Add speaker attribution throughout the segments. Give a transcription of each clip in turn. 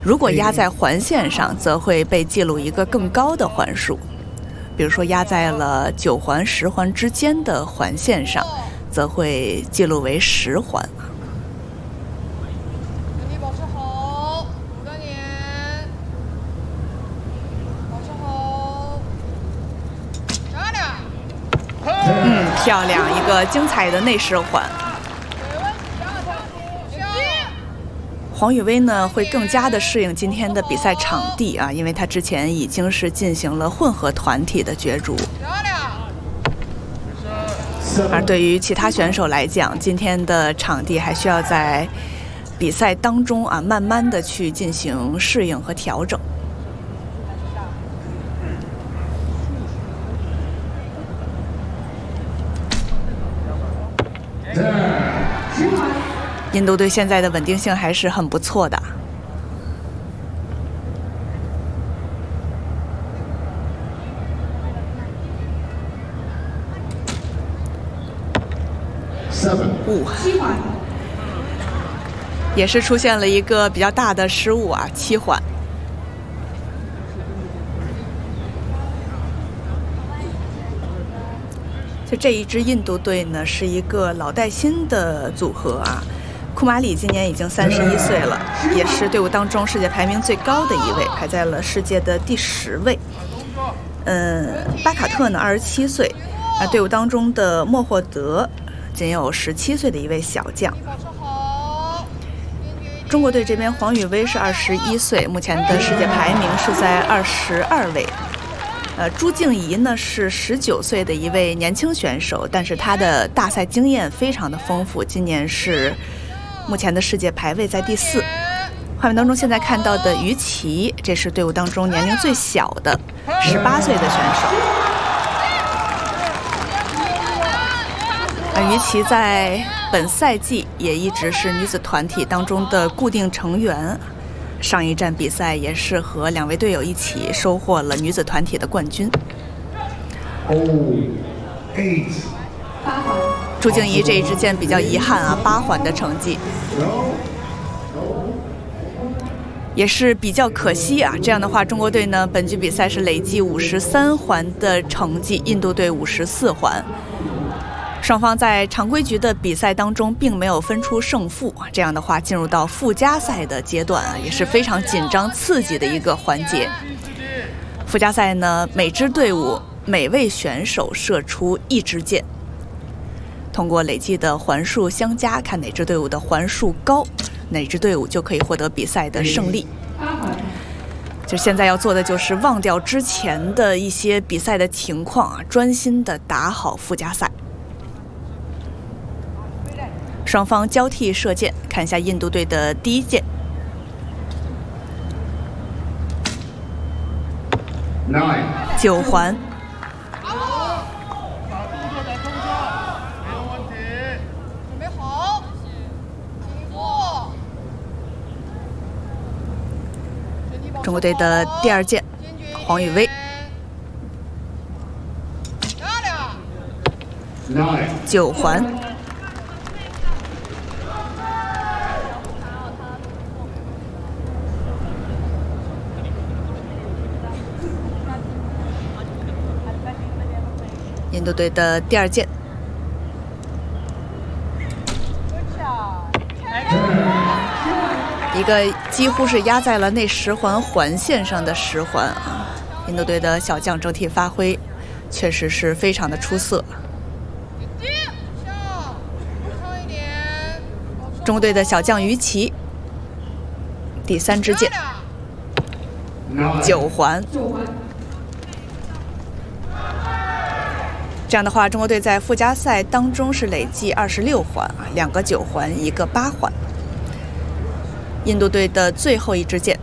Speaker 1: 如果压在环线上，则会被记录一个更高的环数。比如说压在了9环、10环之间的环线上，则会记录为10环。
Speaker 2: 原地保持好，5个点，保持好，漂亮。
Speaker 1: 漂亮，一个精彩的内10环。黄雨薇呢会更加的适应今天的比赛场地啊，因为她之前已经是进行了混合团体的角逐。而对于其他选手来讲，今天的场地还需要在比赛当中啊，慢慢的去进行适应和调整。印度队现在的稳定性还是很不错的。7环，也是出现了一个比较大的失误啊，7环。就这一支印度队呢，是一个老带新的组合啊。库马里今年已经31岁了，也是队伍当中世界排名最高的一位，排在了世界的第10位。巴卡特呢27岁，队伍当中的莫霍德仅有17岁的一位小将。中国队这边黄雨薇是21岁，目前的世界排名是在22位。朱静怡呢是19岁的一位年轻选手，但是她的大赛经验非常的丰富，今年是目前的世界排位在第4。画面当中现在看到的于琦，这是队伍当中年龄最小的18岁的选手。于琦在本赛季也一直是女子团体当中的固定成员，上一站比赛也是和2位队友一起收获了女子团体的冠军。朱静怡这一支箭比较遗憾啊，8环的成绩，也是比较可惜啊。这样的话，中国队呢本局比赛是累计53环的成绩，印度队54环。双方在常规局的比赛当中并没有分出胜负，这样的话进入到附加赛的阶段啊，也是非常紧张刺激的一个环节。附加赛呢，每支队伍每位选手射出1支箭，通过累计的环数相加，看哪支队伍的环数高，哪支队伍就可以获得比赛的胜利。就现在要做的就是忘掉之前的一些比赛的情况啊，专心的打好附加赛。双方交替射箭，看一下印度队的第一箭。9环。
Speaker 2: 准备好，
Speaker 1: 中国队的第2箭，黄雨薇。9环。印度队的第2箭，一个几乎是压在了那10环环线上的10环啊！印度队的小将整体发挥确实是非常的出色。中国队的小将于琦，第3支箭，9环。这样的话，中国队在附加赛当中是累计26环啊，2个9环，1个8环。印度队的最后1支箭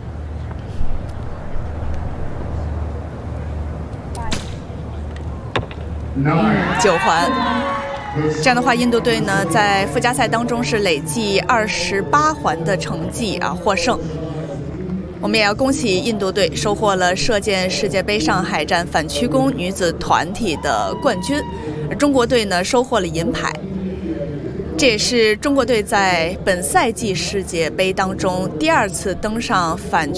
Speaker 1: ，9环。这样的话，印度队呢在附加赛当中是累计28环的成绩啊，获胜。我们也要恭喜印度队收获了射箭世界杯上海站反曲弓女子团体的冠军，而中国队呢收获了银牌。 这也是中国队在本赛季世界杯当中第2次登上反